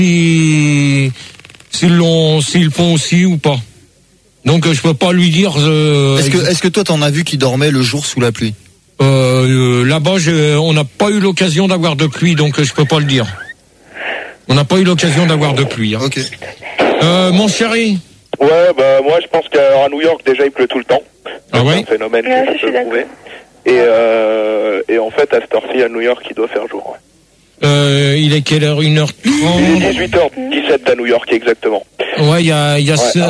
s'ils font aussi ou pas. Donc je peux pas lui dire. Est-ce que toi t'en as vu qui dormait le jour sous la pluie? Là-bas, on n'a pas eu l'occasion d'avoir de pluie, donc je peux pas le dire. On n'a pas eu l'occasion d'avoir de pluie. Hein. Ok. Mon chéri. Ouais, bah moi je pense qu'à New York déjà il pleut tout le temps. Ah ouais. C'est un phénomène que je peux trouver. Et en fait à cette heure-ci à New York il doit faire jour. Ouais. Il est quelle heure? 1h30? 18h17 à New York exactement. Ouais, il y a. Ouais,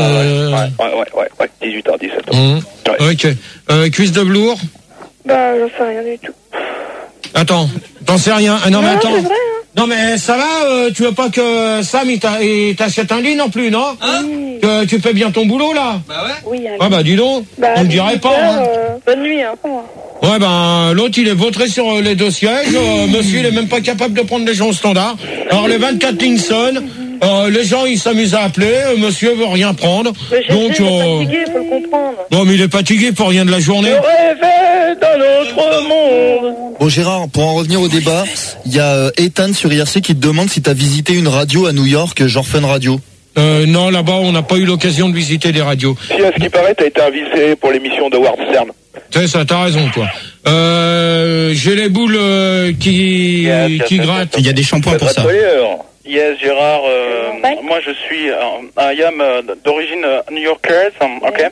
18h17. Ouais. Ok. Cuisse de velours? Bah, j'en sais rien du tout. Attends, t'en sais rien. Ah non, mais attends. C'est vrai, hein. Non, mais ça va, tu veux pas que Sam il t'achète un lit non plus, non? Oui. Tu fais bien ton boulot, là? Bah ouais. Oui, allez. Ah bah dis donc, Bah, on ne dirait pas. Hein. Bonne nuit, hein, pour moi. Ouais, ben l'autre il est vautré sur les deux sièges, monsieur il est même pas capable de prendre les gens au standard. Alors les 24 lignes sonnent, les gens ils s'amusent à appeler, monsieur veut rien prendre. Mais Donc il est fatigué, faut le comprendre. bon, mais il est fatigué pour rien de la journée. Le rêve dans notre monde. Bon Gérard, pour en revenir au débat, il y a Ethan sur IRC qui te demande si t'as visité une radio à New York, genre Fun Radio. Non, là-bas on n'a pas eu l'occasion de visiter des radios. Si à ce qui paraît t'as été invité pour l'émission de Howard Stern. C'est ça, t'as raison toi. J'ai les boules qui grattent. Il y a des shampoings pour ça. Yes, Gérard. Moi, je suis, I am d'origine new-yorkaise. Okay.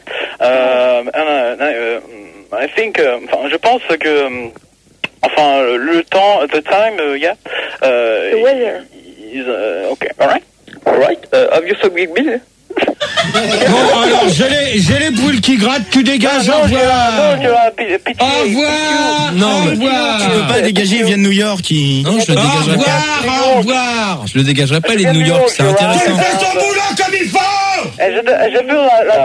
I think, je pense que, le temps, the time, yeah. The weather. Is, okay, alright. Have you saw Big Bill? Bon, alors, j'ai les boules qui grattent, tu dégages, au revoir. Au revoir. Non, au revoir. Tu peux pas dégager, il vient de New York. Non, je le dégagerai pas. Au revoir. Je le dégagerai pas, les de New York, c'est intéressant. Fais ton boulot comme il faut. J'ai vu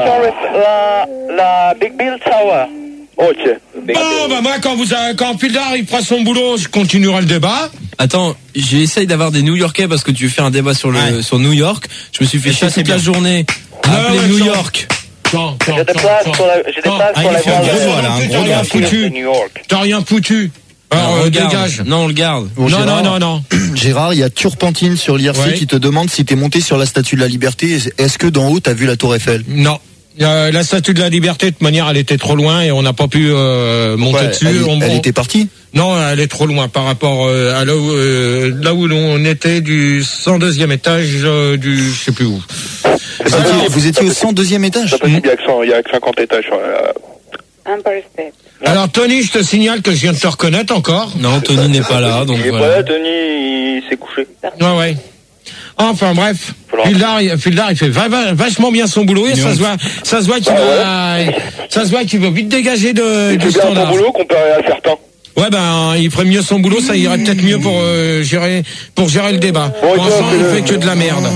la Big Bill Tower. Ok. Bon, bah moi, quand Pildar il fera son boulot, je continuerai le débat. Attends, j'essaye d'avoir des New-Yorkais parce que tu fais un débat sur New York. Je me suis fait chier toute la journée à appeler New York. J'ai des places sur la T'as rien foutu. T'as rien foutu. Alors, dégage. Non, on le garde. Bon, non. Gérard, il y a Turpentine sur l'IRC qui te demande si t'es monté sur la Statue de la Liberté. Est-ce que d'en haut t'as vu la Tour Eiffel? Non. La Statue de la Liberté, de toute manière, elle était trop loin et on n'a pas pu monter dessus. Elle était partie? Non, elle est trop loin par rapport à là où l'on était du 102e étage du je sais plus où. Vous étiez au 102e étage? C'est possible, il y a que 50 étages sur Empire State. Alors Tony, je te signale que je viens de te reconnaître encore. Non, Tony n'est pas là, donc Il est voilà. pas là, Tony, il s'est couché. Ouais. Enfin bref, Fildar il fait vachement bien son boulot et ça se voit qu'il veut vite dégager du standard. C'est bien ton boulot comparé à certains. Ouais, ben il ferait mieux son boulot, ça irait peut-être mieux pour gérer le débat. Bon, pour l'instant, il fait que de la merde.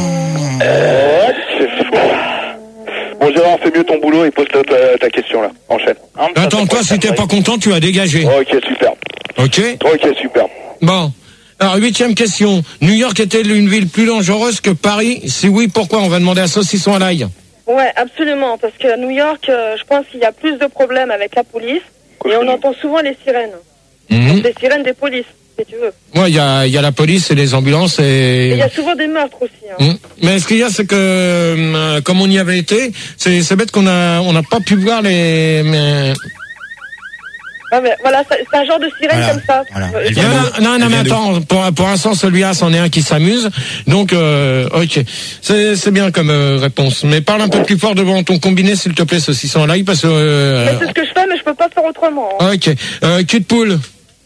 Bon Gérard, fais mieux ton boulot et pose ta question là. Enchaîne. Attends, toi si t'es pas content, tu vas dégager. Ok, super. Ok, super. Bon. Alors, 8e question. New York est-elle une ville plus dangereuse que Paris? Si oui, pourquoi? On va demander à Saucisson à l'ail. Ouais, absolument, parce qu'à New York, je pense qu'il y a plus de problèmes avec la police, et on entend souvent les sirènes. Donc, les sirènes des polices, si tu veux. Ouais, il y a la police et les ambulances et... il y a souvent des meurtres aussi. Hein. Mais ce qu'il y a, c'est que, comme on y avait été, c'est bête qu'on n'a pas pu voir les... Ah mais voilà, c'est un genre de sirène comme ça. Voilà. Non, mais attends, pour l'instant, celui-là, c'en est un qui s'amuse. Donc, ok. C'est bien comme réponse. Mais parle un peu plus fort devant ton combiné, s'il te plaît, Saucisson live, parce que... Mais c'est ce que je fais, mais je peux pas faire autrement. Hein. Ok. Cul de poule.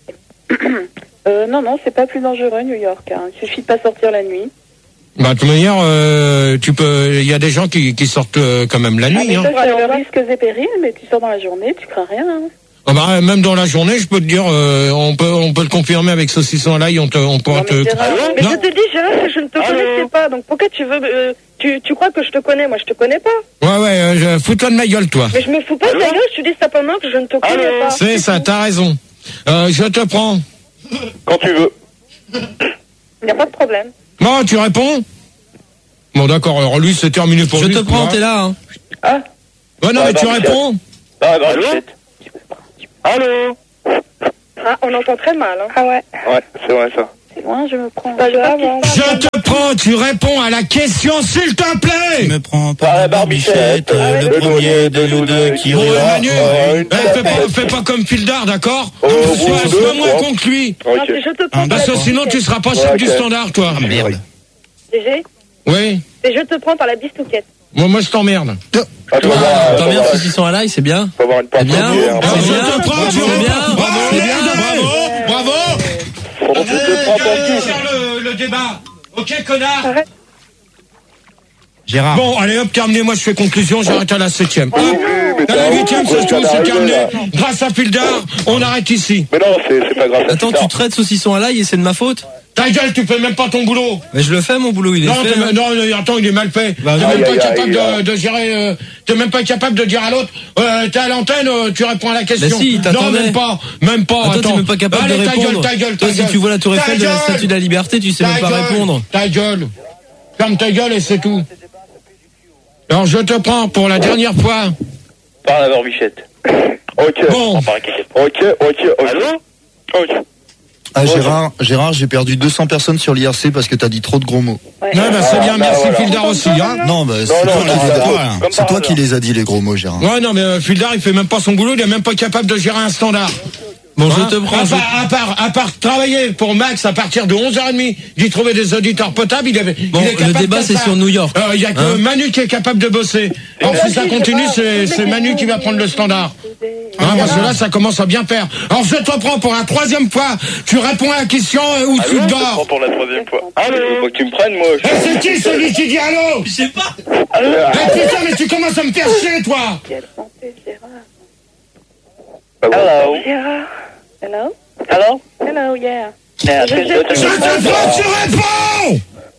Non, c'est pas plus dangereux, New York. Hein. Il suffit de pas sortir la nuit. Bah, de toute manière, il y a des gens qui sortent quand même la nuit. Ça, c'est le risque et périls, mais tu sors dans la journée, tu crains rien. Hein. Ah bah, même dans la journée, je peux te dire, on peut le confirmer avec Saucisson à l'ail, on pourra te... Mais je te dis, Gérard, que je ne te connaissais pas, donc pourquoi tu veux... tu crois que je te connais? Moi, je te connais pas. Ouais, fous-toi de ma gueule, toi. Mais je me fous pas de ta gueule, je te dis simplement que je ne te connais pas. C'est ça, t'as raison. Je te prends. Quand tu veux. Il n'y a pas de problème. Bon, tu réponds? Bon, d'accord, alors lui, c'est terminé pour lui. Je te prends, t'es là, hein. Ah. Ouais, non, mais tu réponds? Allô? Ah, on entend très mal, hein. Ah ouais. Ouais, c'est vrai ça. C'est loin, je me prends. Je te prends, tu réponds à la question, s'il te plaît. Je me prends par la barbichette, le premier de nous deux qui rira. Manu, fais pas comme Fildar, d'accord? Sois moins con que lui. Je te prends. Parce que sinon tu seras pas chef du standard, toi. Ah merde. DG? Oui. Et je te prends par la bistouquette. Moi je t'emmerde. T'emmerdes ceux qui sont à l'ail, c'est bien. Faut avoir une C'est bien. Je te prends, C'est bien. Bravo. Je te prends ton Faire le débat. Ok, connard. Arrête. Gérard. Bon, allez hop, terminé, moi je fais conclusion, j'arrête à la 7e. À la 8e, c'est tout, c'est terminé. Grâce à Fildar, on arrête ici. Mais non, c'est pas grave. Attends, tu traites saucisson à l'ail et c'est de ma faute? Ta gueule, tu fais même pas ton boulot. Mais je le fais, mon boulot, il est fait. Non, attends, il est mal fait. T'es même pas capable de gérer, t'es même pas capable de dire à l'autre, t'es à l'antenne, tu réponds à la question. Mais si, t'attendais. Non, même pas. Attends, t'es même pas capable de répondre. Ta gueule. Toi, si tu vois la tour Eiffel de la Statue de la Liberté, tu sais même pas répondre. Ta gueule. Ferme ta gueule et c'est tout. Alors, je te prends pour la dernière fois. Par la barbichette. Ok. Bon. Ok. Allô? Ok. Ah, Gérard, j'ai perdu 200 personnes sur l'IRC parce que t'as dit trop de gros mots. Non, c'est bien, merci Fildar aussi, hein. Non, c'est toi qui les as dit, les gros mots, Gérard. Ouais, non, mais Fildar, il fait même pas son boulot, il est même pas capable de gérer un standard. Bon, je te prends. À part travailler pour Max à partir de 11h30, d'y trouver des auditeurs potables, il est le débat, c'est sur New York. Il y a que Manu qui est capable de bosser. Alors, si ça continue, c'est Manu qui va prendre le standard. Parce que là, ça commence à bien faire. Alors, je te prends pour la 3e fois. Tu réponds à la question ou tu dors. Je te prends pour la 3e fois. Allô? Faut que tu me prennes, moi. C'est qui celui qui dit allô? Je sais pas. Putain, mais tu commences à me faire chier, toi. Hello. Gérard. Hello? Hello? Hello, yeah. Yeah, Je te prends, tu réponds.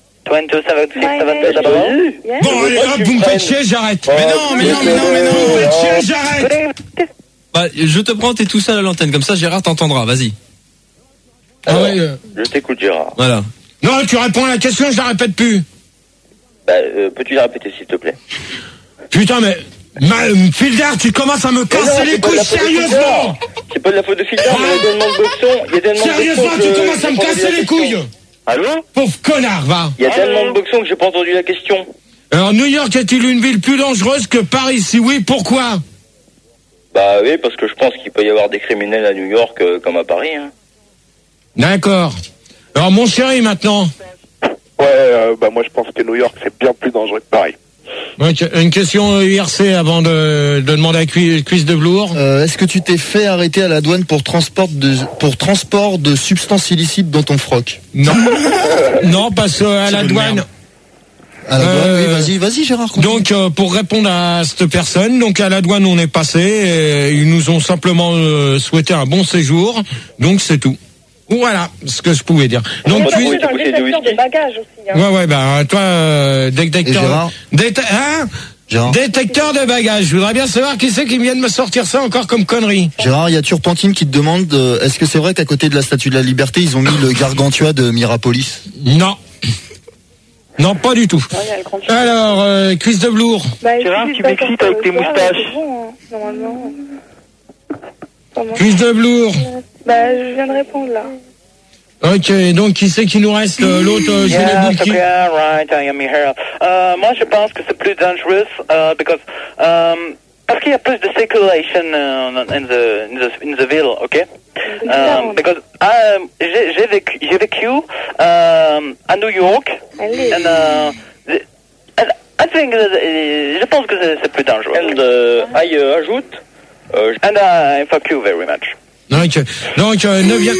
22, Yeah. Bon, allez, hop, vous me faites chier, j'arrête. Mais non. Vous me faites chier, j'arrête. Bah, je te prends, t'es tout seul à l'antenne, comme ça Gérard t'entendra, vas-y. Ah ouais. Je t'écoute, Gérard. Voilà. Non, tu réponds à la question, je la répète plus. Bah, peux-tu la répéter, s'il te plaît? Putain, mais Fildar, tu commences à me casser les couilles, sérieusement. C'est pas de la faute de Fildar, mais il y a tellement de boxons. Sérieusement, tu commences à me casser les couilles. Allô? Pauvre connard, va. Il y a tellement de boxons que j'ai pas entendu la question. Alors, New York est-il une ville plus dangereuse que Paris? Si oui, pourquoi? Bah oui, parce que je pense qu'il peut y avoir des criminels à New York comme à Paris. Hein. D'accord. Alors, mon chéri, maintenant. Ouais, moi je pense que New York c'est bien plus dangereux que Paris. Une question IRC avant de demander à Cuisse de Velours. Est-ce que tu t'es fait arrêter à la douane pour transport de substances illicites dans ton froc? Non. Non, parce qu'à la douane... À la douane, oui, vas-y Gérard. Continue. Donc pour répondre à cette personne, donc à la douane on est passé, et ils nous ont simplement souhaité un bon séjour, donc c'est tout. Voilà ce que je pouvais dire. Donc tu es dans le détecteur de bagages aussi. Hein. Ouais, bah toi détecteur. Détecteur de bagages. Je voudrais bien savoir qui c'est qui vient de me sortir ça encore comme connerie. Gérard, il y a Turpentine qui te demande est-ce que c'est vrai qu'à côté de la Statue de la Liberté, ils ont mis le Gargantua de Mirapolis? Non. Non, pas du tout. Alors, Cuisse de Velours. Gérard, tu m'excites avec tes moustaches. Normalement. Cuisse de Velours. Je viens de répondre là. Ok, donc qui c'est qui nous reste? L'autre, j'ai les boules qui... right, I am here. Moi, je pense que c'est plus dangereux parce qu'il y a plus de circulation in the ville, ok? Because j'ai vécu à New York, and I think je pense que c'est plus dangereux. And I ajoute, and I fuck you very much. Donc 9e.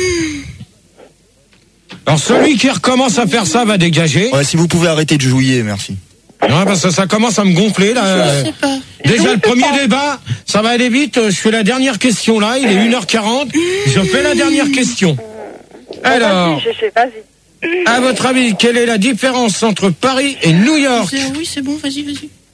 Alors celui qui recommence à faire ça va dégager. Ouais, si vous pouvez arrêter de jouer, merci. Ouais, parce que ça commence à me gonfler là. Déjà le premier débat, ça va aller vite. Je fais la dernière question là, il est 1h40. Je fais la dernière question. Alors, vas-y. À votre avis, quelle est la différence entre Paris et New York? Oui, c'est bon, vas-y.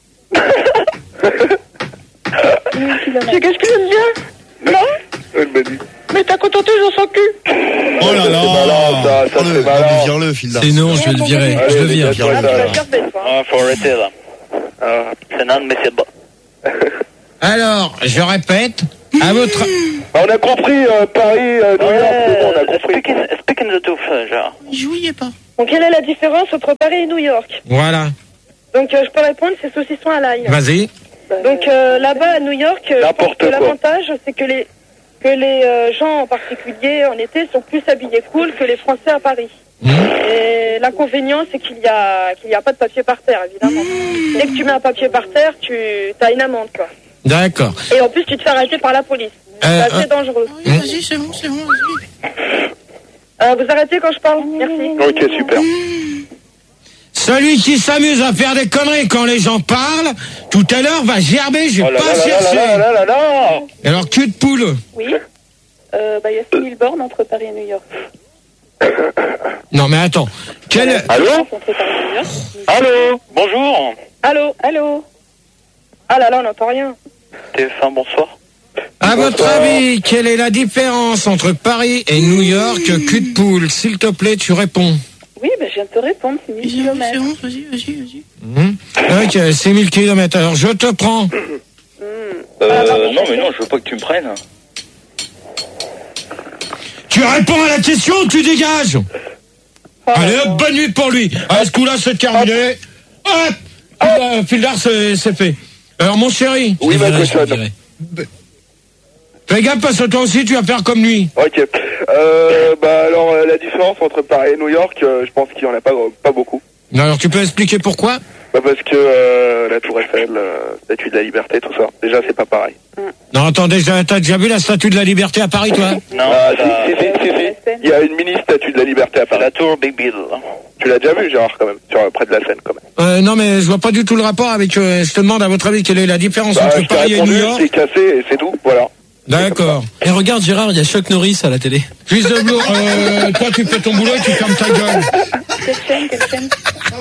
C'est qu'est-ce que je veux dire? Non? Mais t'as contenté dans son cul. Oh là là, c'est malin. Vire-le, Fildar. C'est non, je vais le virer. Je le vire. Faut arrêter là. C'est non, mais c'est bon. Alors, je répète, On a compris, Paris, New York, c'est bon, on a compris. Speaking the truth, Gérard. Je voyais pas. Donc, quelle est la différence entre Paris et New York? Voilà. Donc, je peux répondre, c'est saucisson à l'ail. Vas-y. Donc, là-bas, à New York, l'avantage, c'est que les gens, en particulier, en été, sont plus habillés cool que les Français à Paris. Et l'inconvénient, c'est qu'il y a pas de papier par terre, évidemment. Dès que tu mets un papier par terre, tu as une amende, quoi. D'accord. Et en plus, tu te fais arrêter par la police. C'est assez dangereux. Oui, vas-y, c'est bon, vas-y. Vous arrêtez quand je parle? Merci. Ok, super. Celui qui s'amuse à faire des conneries quand les gens parlent, tout à l'heure va gerber, j'ai pas cherché. Alors, cul de poule. Oui. Il y a 6000 bornes entre Paris et New York. Non mais attends. Allô? Allô? Bonjour. Allô? Ah là là, on n'entend rien. TF1, bonsoir. À votre avis, quelle est la différence entre Paris et New York, cul de poule? S'il te plaît, tu réponds. Oui, je viens de te répondre, c'est 1000 km. C'est bon, vas-y. Ok, c'est 1000 km, alors je te prends. Non mais non, je veux pas que tu me prennes. Tu réponds à la question ou tu dégages? Allez hop, bonne nuit pour lui. À ce coup-là, c'est terminé. Hop, Fildar, c'est fait. Alors mon chéri. Oui, ma cochonne. Fais gaffe parce que toi aussi tu vas faire comme lui. Ok. Alors la différence entre Paris et New York, je pense qu'il y en a pas beaucoup. Alors tu peux expliquer pourquoi? Parce que la Tour Eiffel, Statue de la Liberté, tout ça. Déjà, c'est pas pareil. Non, attends, t'as déjà vu la Statue de la Liberté à Paris, toi? Non. Si. Il y a une mini Statue de la Liberté à Paris. La Tour Big Bill. Tu l'as déjà vu, Gérard, quand même, près de la Seine, quand même. Non, mais je vois pas du tout le rapport avec. Je te demande à votre avis quelle est la différence entre Paris et New York. C'est cassé et c'est tout, voilà. D'accord. Et regarde Gérard, il y a Chuck Norris à la télé. Fils de Blue, toi tu fais ton boulot et tu fermes ta gueule. Quelle chaîne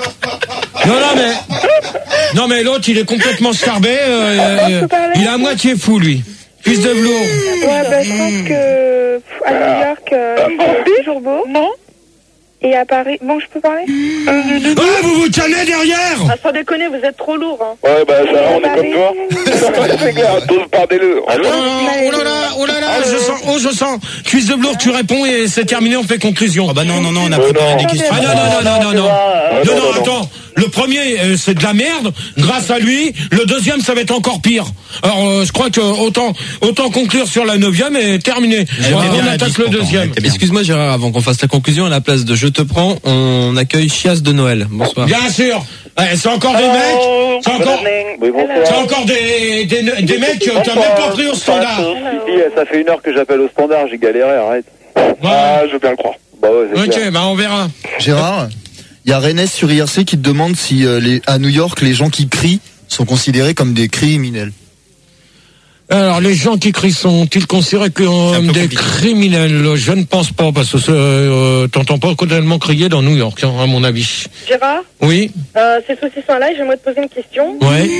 Non mais l'autre il est complètement starbé, il est à moitié fou lui. Fils de Blue. Ouais, je pense que à New York, c'est toujours beau. Non. Et à Paris, bon, je peux parler? Vous vous tenez derrière! Ah, sans déconner, vous êtes trop lourd, hein. Ouais, ça, on est comme toi. C'est clair, tous parlez-le. Oh là là, je sens. Cuisse de Blour, tu réponds et c'est terminé, on fait conclusion. Ah bah non, on a préparé des questions. Non, attends. Le premier, c'est de la merde. Grâce à lui, le deuxième, ça va être encore pire. Alors, je crois que autant conclure sur la 9e et terminé. On attaque le deuxième. Excuse-moi Gérard, avant qu'on fasse la conclusion, à la place de Je te prends, on accueille Chiasse de Noël. Bonsoir. Bien sûr. C'est encore des mecs. C'est encore des mecs qui n'ont même pas pris au standard. Ça fait 1 heure que j'appelle au standard, j'ai galéré, arrête. Je veux bien le croire. Ok, on verra. Gérard, il y a Rennes sur IRC qui te demande si à New York, les gens qui crient sont considérés comme des criminels. Alors, les gens qui crient sont-ils considérés comme des criminels? Je ne pense pas, parce que t'entends pas tellement crier dans New York, à mon avis. Gérard? Oui. C'est saucisson à l'ail, j'aimerais te poser une question. Ouais.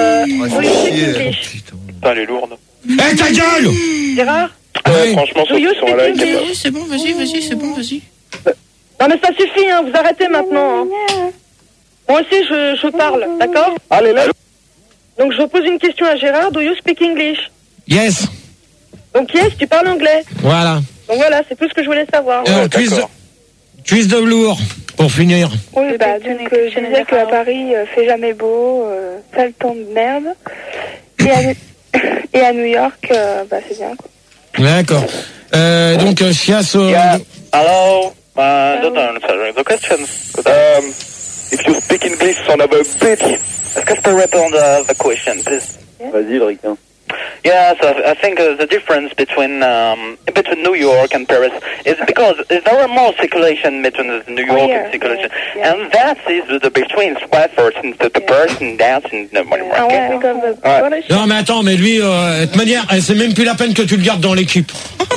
Putain, elle est lourde. Eh, ta gueule! Gérard? Franchement, saucisson à l'ail, C'est bon, vas-y. Non mais ça suffit, hein, vous arrêtez maintenant. Hein. Moi aussi je parle, d'accord? Allez, là. Donc je pose une question à Gérard, do you speak English? Yes. Donc yes, tu parles anglais. Voilà. Donc voilà, c'est tout ce que je voulais savoir. Cuisse de velours, pour finir. Oui, donc je disais qu'à Paris, fait jamais beau, sale temps de merde. Et à New York, c'est bien quoi. D'accord. Donc Chiasse... Hello. Don't answer the questions. If you speak English, son of a bitch. Est-ce que je peux répondre à the question, please? Vas-y, le ricain. Yes, I think the difference between New York and Paris is because there are more circulation between New York and circulation, and that is the between Stratford and the person that's in the market. Non mais attends, mais lui, de toute manière, c'est même plus la peine que tu le gardes dans l'équipe.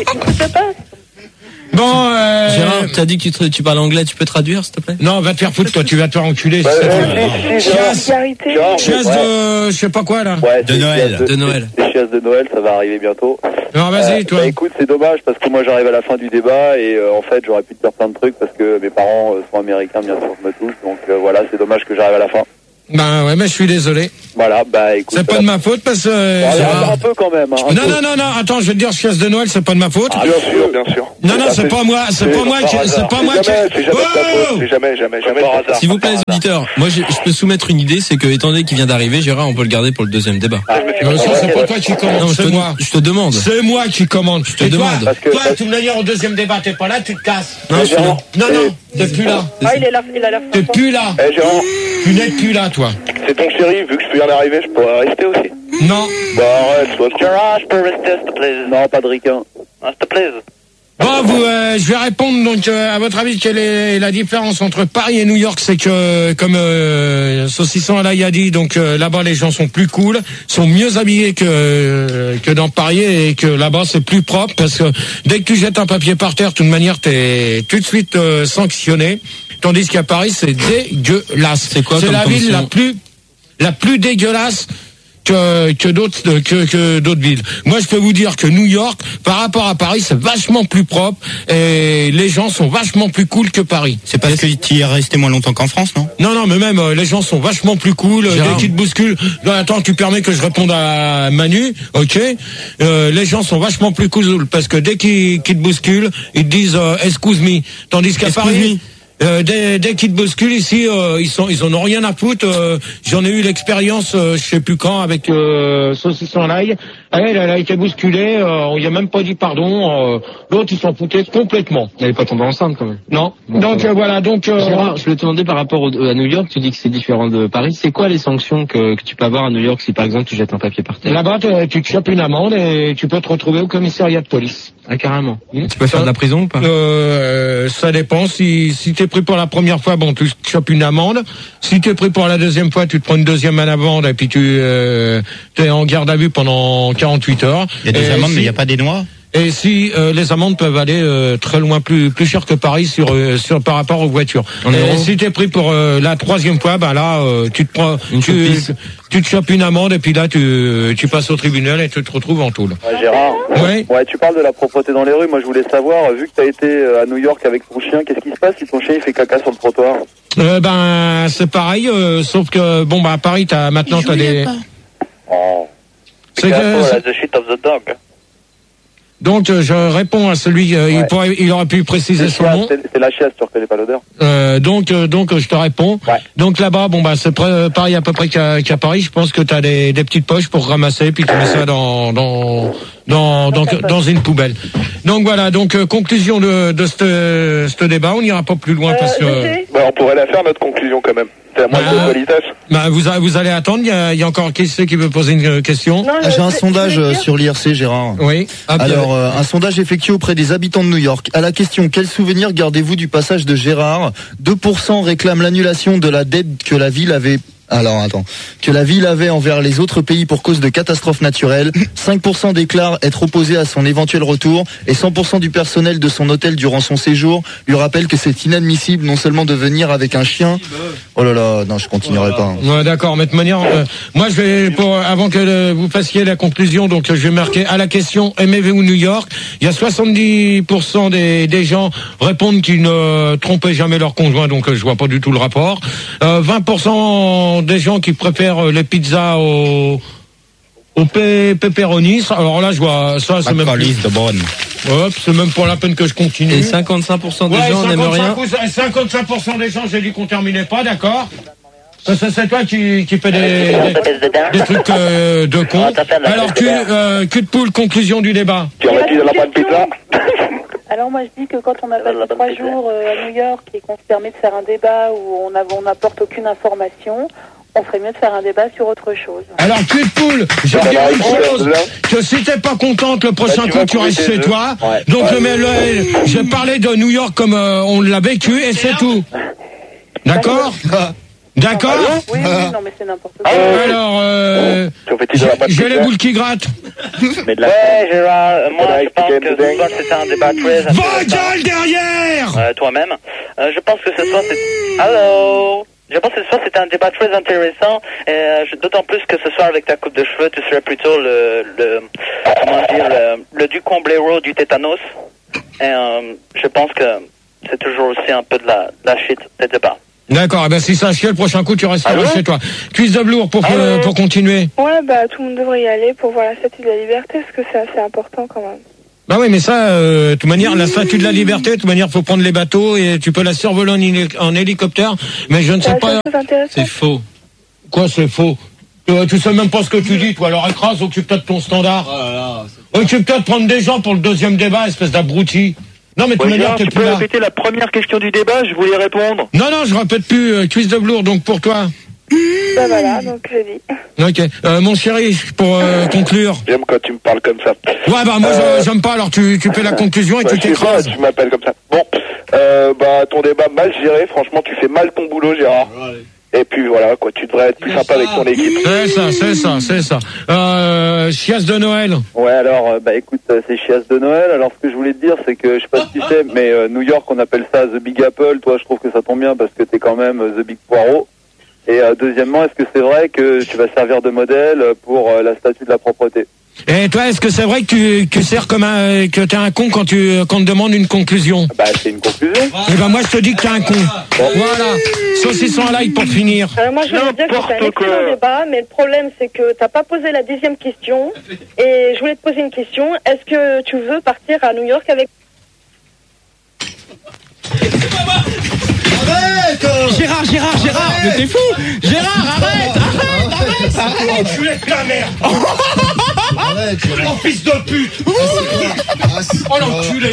Bon, Gérard, t'as dit que tu parles anglais, tu peux traduire, s'il te plaît? Non, va te faire foutre, toi, tu vas te faire enculer. Chiasse de, je sais pas quoi, là. Ouais, de Noël. Les chiasses de Noël, ça va arriver bientôt. Non, vas-y, toi. Écoute, c'est dommage, parce que moi, j'arrive à la fin du débat, et en fait, j'aurais pu te dire plein de trucs, parce que mes parents sont américains, bien sûr, je me touche, donc voilà, c'est dommage que j'arrive à la fin. Ben ouais, mais je suis désolé. Voilà, bah écoute. C'est pas de ma faute parce que. Un peu quand même. Hein, non, attends, je vais te dire, chasse de Noël, c'est pas de ma faute. Ah, bien sûr. Non, c'est pas moi, c'est pas moi qui. C'est jamais. S'il vous plaît, les auditeurs, moi je peux soumettre une idée, c'est que étant donné qu'il vient d'arriver, Gérard, on peut le garder pour le deuxième débat. C'est pas toi qui commande, c'est moi. Je te demande. C'est moi qui commande, je te demande. Toi, de toute manière, au deuxième débat, t'es pas là, tu te casses. Non, t'es plus là. Ah, il a l'air. T'es plus là. Tu n'es plus là, toi. C'est ton chéri, vu que je viens d'arriver, je pourrais rester aussi. Non. Bah arrête, sois con. Gérard, je peux rester, s'il te plaît. Non, pas de ricain. S'il te plaît. Bon, je vais répondre donc à votre avis, quelle est la différence entre Paris et New York? C'est que comme Saucisson là a dit, donc là-bas les gens sont plus cool, sont mieux habillés que dans Paris, et que là-bas c'est plus propre, parce que dès que tu jettes un papier par terre, de toute manière t'es tout de suite sanctionné, tandis qu'à Paris c'est dégueulasse. C'est quoi? C'est la ville la plus dégueulasse que d'autres villes. Moi, je peux vous dire que New York, par rapport à Paris, c'est vachement plus propre, et les gens sont vachement plus cool que Paris. C'est parce que tu y es resté moins longtemps qu'en France, non? Non, mais même les gens sont vachement plus cool. Dès qu'ils te bousculent, non, attends, tu permets que je réponde à Manu, ok? Les gens sont vachement plus cool, parce que dès qu'ils te bousculent, ils te disent excuse me, tandis qu'à Paris. Dès qu'ils te bousculent ici, ils en ont rien à foutre. J'en ai eu l'expérience, je sais plus quand, avec Saucisson l'ail. Elle a été bousculée, on lui a même pas dit pardon. L'autre, il s'en foutait complètement. Elle est pas tombée enceinte quand même. Non. Donc voilà. Gérard, je voulais te demander par rapport à New York, tu dis que c'est différent de Paris. C'est quoi les sanctions que tu peux avoir à New York si par exemple tu jettes un papier par terre? Là-bas, tu te chopes une amende et tu peux te retrouver au commissariat de police. Ah, carrément. Tu peux faire de la prison ou pas? Ça dépend. Si t'es pris pour la première fois, bon, tu te chopes une amende. Si t'es pris pour la deuxième fois, tu te prends une deuxième amende, et puis tu t'es en garde à vue pendant 48 heures. Il y a des amendes, mais il n'y a pas des noix? Et si les amendes peuvent aller très loin, plus cher que Paris sur par rapport aux voitures. Si t'es pris pour la troisième fois, ben là tu te prends tu te chopes une amende, et puis là tu passes au tribunal et tu te retrouves en tôle. Gérard. Ouais, tu parles de la propreté dans les rues. Moi, je voulais savoir, vu que t'as été à New York avec ton chien, qu'est-ce qui se passe si ton chien il fait caca sur le trottoir? C'est pareil, sauf que bon, à Paris t'as des. Oh. C'est the shit of the dog. Donc je réponds à celui, il aurait pu préciser son nom. C'est la chiasse, tu reconnais pas l'odeur. Donc je te réponds. Ouais. Donc là-bas, c'est pareil à peu près qu'à Paris. Je pense que t'as des petites poches pour ramasser, puis tu mets ça dans une poubelle. Donc voilà, conclusion de ce débat. On n'ira pas plus loin parce que. On pourrait la faire, notre conclusion quand même. C'est la moindre de politesse. Vous allez attendre. Il y a encore qui veut poser une question. J'ai un sondage sur l'IRC, Gérard. Oui. Alors, un sondage effectué auprès des habitants de New York. À la question, quel souvenir gardez-vous du passage de Gérard? 2% réclament l'annulation de la dette que la ville avait. Que la ville avait envers les autres pays pour cause de catastrophes naturelles. 5% déclarent être opposés à son éventuel retour, et 100% du personnel de son hôtel durant son séjour lui rappelle que c'est inadmissible non seulement de venir avec un chien. Oh là là, non, je continuerai pas. Ouais, d'accord, mais de manière, moi je vais avant que vous fassiez la conclusion, donc je vais marquer à la question aimez-vous New York? Il y a 70% des gens répondent qu'ils ne trompaient jamais leur conjoint, donc je vois pas du tout le rapport. 20% des gens qui préfèrent les pizzas au pepperoni. Alors là, je vois ça, c'est même de bonne. Hop, c'est même pas la peine que je continue. Et 55% des gens n'aiment rien. 55% des gens, j'ai dit qu'on terminait pas, d'accord? C'est toi qui fais des trucs de con. Alors, cul de poule, conclusion du débat. Tu aurais dit de la bonne pizza? Alors moi je dis que quand on a passé 3 jours à New York et qu'on se permet de faire un débat où on n'apporte aucune information, on ferait mieux de faire un débat sur autre chose. Alors cul de poule, je vais dire une chose, que si t'es pas contente le prochain coup tu restes chez toi. Ouais. Donc je parlais de New York comme on l'a vécu et c'est tout. D'accord? D'accord? Oui, non mais c'est n'importe quoi. Alors, j'ai les boules qui grattent. Ouais, Gérard, moi je pense que ce soir c'était un débat très intéressant. Va gueule derrière! Toi-même. Je pense que ce soir c'est... Allô? Je pense que ce soir c'était un débat très intéressant, et d'autant plus que ce soir avec ta coupe de cheveux, tu serais plutôt le Ducomblero du tétanos. Et je pense que c'est toujours aussi un peu de la shit, des débats. D'accord, et ben si ça chie, le prochain coup tu resteras chez toi. Quiz de Blour pour continuer. Ouais, bah tout le monde devrait y aller pour voir la statue de la liberté, parce que c'est assez important quand même. Bah oui, mais ça, de toute manière, la statue de la liberté, de toute manière, faut prendre les bateaux et tu peux la survoler en hélicoptère, mais je ne sais pas. C'est faux. Quoi, c'est faux? Tu sais même pas ce que tu dis, toi. Alors écrase, occupe-toi de ton standard. Occupe-toi de prendre des gens pour le deuxième débat, espèce d'abruti. Non, mais de toute manière, t'es plus là. Tu peux répéter la première question du débat, je voulais répondre. Non, je répète plus. Quiz de Blour, donc pour toi. Bah voilà, donc j'ai dit. Ok. Mon chéri, pour conclure. J'aime quand tu me parles comme ça. Ouais, bah moi j'aime pas, alors tu fais la conclusion et tu t'écrases. Tu m'appelles comme ça. Bon, bah ton débat mal géré, franchement tu fais mal ton boulot, Gérard. Et puis voilà, quoi, tu devrais être plus sympa avec ton équipe. C'est ça. Chiasse de Noël. Ouais, alors, bah écoute, c'est chiasse de Noël. Alors ce que je voulais te dire, c'est que, je sais pas si tu sais, mais New York, on appelle ça The Big Apple. Toi, je trouve que ça tombe bien parce que t'es quand même The Big Poireau. Et deuxièmement, est-ce que c'est vrai que tu vas servir de modèle pour la statue de la propreté? Et toi, est-ce que c'est vrai que tu sers comme que t'es un con quand on te demande une conclusion? Bah, c'est une conclusion. Et ben moi, je te dis que t'es un con. Bon. Voilà. Saucisson à l'ail pour finir. Moi, je veux dire que c'est un excellent débat, mais le problème, c'est que t'as pas posé la deuxième question. Et je voulais te poser une question. Est-ce que tu veux partir à New York avec... Arrête! Gérard, mais t'es fou! Gérard, arrête! Enculé de la merde! Arrête, oh fils de pute! Oh l'enculé!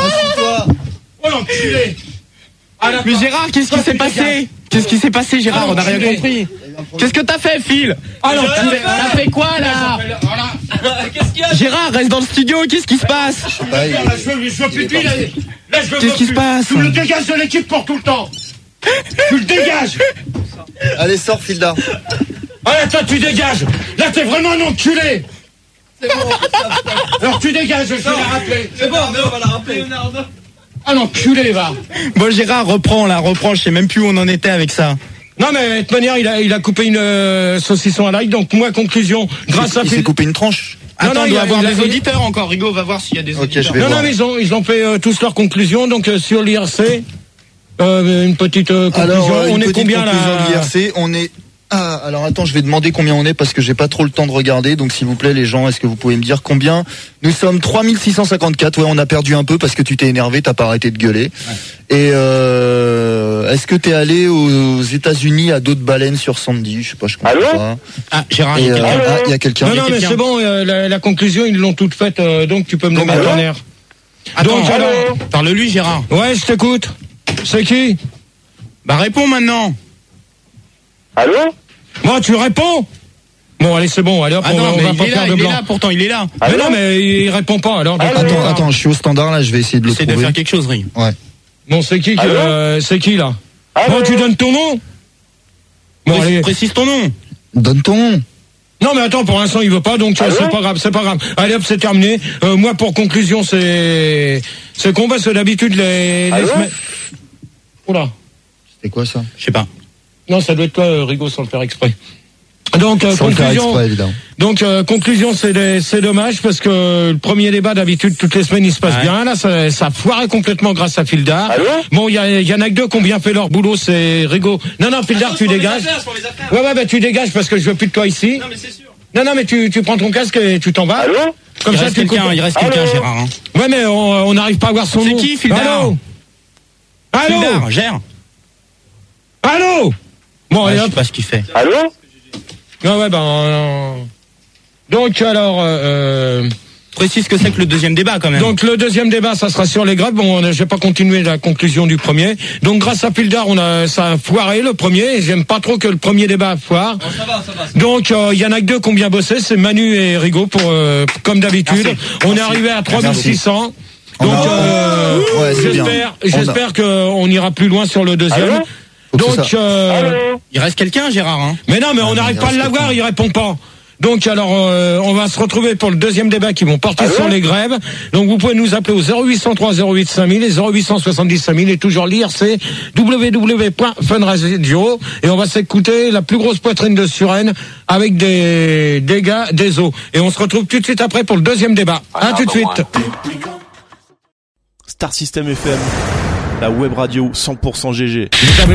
Oh l'enculé! Mais Gérard, qu'est-ce qui s'est passé? Qu'est-ce qui s'est passé, Gérard? On n'a rien compris. Qu'est-ce que t'as fait, Phil? T'as fait quoi, là? Qu'est-ce qu'il y a? Gérard, reste dans le studio, qu'est-ce qui se passe? Je veux plus de lui, là, je veux Qu'est-ce qui se passe? Tu me le dégages de l'équipe pour tout le temps! Tu le dégages! Allez, sors, Filda. Allez, toi, tu dégages! Là, t'es vraiment un enculé! C'est bon. Alors, tu dégages, je vais la rappeler. C'est bon, mais on va la rappeler. Ah, l'enculé, va! Bon, Gérard, reprends, je sais même plus où on en était avec ça. Non, mais de toute manière, il a coupé une saucisson à l'ail, donc moi, conclusion, grâce à Il s'est coupé une tranche. Attends, il doit avoir des auditeurs encore. Rigo, va voir s'il y a des auditeurs. Non, mais ils ont fait tous leurs conclusions, donc sur l'IRC, une petite conclusion. Alors, on est combien là? l'IRC, on est... Ah, alors attends, je vais demander combien on est parce que j'ai pas trop le temps de regarder. Donc s'il vous plaît les gens, est-ce que vous pouvez me dire combien? Nous sommes 3654. Ouais, on a perdu un peu parce que tu t'es énervé, t'as pas arrêté de gueuler. Ouais. Et est-ce que t'es allé aux États-Unis à dos de baleine sur Sandy? Je sais pas, je comprends pas. Ah, Gérard, il y a quelqu'un. Non, mais c'est bon, la conclusion ils l'ont toute faite, donc tu peux me le mettre en air. Attends, parle-lui, Gérard. Ouais, je t'écoute. C'est qui? Bah réponds maintenant. Allô? Moi, tu réponds? Bon, allez, c'est bon, allez hop, on va pas faire de blanc. Il est là, pourtant, il est là. Mais non, mais il répond pas, alors. Attends, je suis au standard, là, je vais essayer de le trouver. Essaye de faire quelque chose, Ring. Ouais. Bon, c'est qui, là? Bon, tu donnes ton nom? Bon, allez. Précise ton nom. Donne ton nom. Non, mais attends, pour l'instant, il veut pas, donc c'est pas grave. Allez hop, c'est terminé. Moi, pour conclusion, c'est con, parce que d'habitude, les semaines... Oula. C'était quoi, ça? Je sais pas. Non, ça doit être toi, Rigo, sans le faire exprès. Donc, conclusion, c'est dommage parce que le premier débat, d'habitude, toutes les semaines, il se passe bien. Là, ça a foiré complètement grâce à Fildar. Bon, il y en a que deux qui ont bien fait leur boulot, c'est Rigo. Non, Fildar, tu dégages. Ouais, bah, tu dégages parce que je veux plus de toi ici. Non, mais c'est sûr. Non, mais tu prends ton casque et tu t'en vas. Comme ça, il reste quelqu'un, Gérard. Hein. Ouais, mais on n'arrive pas à voir son nom. C'est qui, Fildar? Allô? Fildar, gère. Allô? Bon, allez, je sais pas ce qu'il fait. Allô? Ouais, donc, alors, précise que c'est que le deuxième débat, quand même. Donc, le deuxième débat, ça sera sur les grèves. Bon, je vais pas continuer la conclusion du premier. Donc, grâce à Fildar, ça a foiré, le premier. Et j'aime pas trop que le premier débat foire. Bon, ça va. Donc, il y en a que deux qui ont bien bossé. C'est Manu et Rigo comme d'habitude. On est arrivé à 3600. Donc, j'espère qu'on ira plus loin sur le deuxième. Donc, il reste quelqu'un, Gérard, hein. Mais non, mais on n'arrive pas à l'avoir, il répond pas. Donc, alors, on va se retrouver pour le deuxième débat qui vont porter sur les grèves. Donc, vous pouvez nous appeler au 0803 08 5000 et 0870 5000 et toujours lire, c'est www.funradio et on va s'écouter la plus grosse poitrine de Suresnes avec des gars des eaux. Et on se retrouve tout de suite après pour le deuxième débat. À tout de suite. Star System FM, la web radio 100% GG.